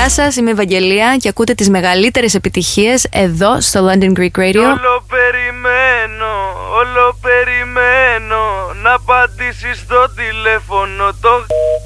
Γεια σας, είμαι η Ευαγγελία και ακούτε τις μεγαλύτερες επιτυχίες εδώ στο London Greek Radio. Όλο περιμένω να απαντήσεις στο τηλέφωνο το